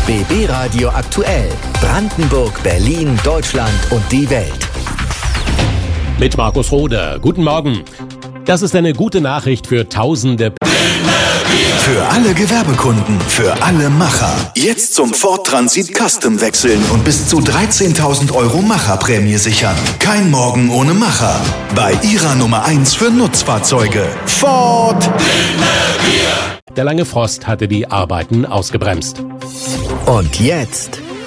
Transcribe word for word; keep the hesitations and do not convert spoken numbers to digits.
B B Radio aktuell. Brandenburg, Berlin, Deutschland und die Welt. Mit Markus Roder. Guten Morgen. Das ist eine gute Nachricht für Tausende. Für alle Gewerbekunden, für alle Macher. Jetzt zum Ford Transit Custom wechseln und bis zu dreizehntausend Euro Macherprämie sichern. Kein Morgen ohne Macher. Bei Ihrer Nummer eins für Nutzfahrzeuge. Ford. Der lange Frost hatte die Arbeiten ausgebremst. Und jetzt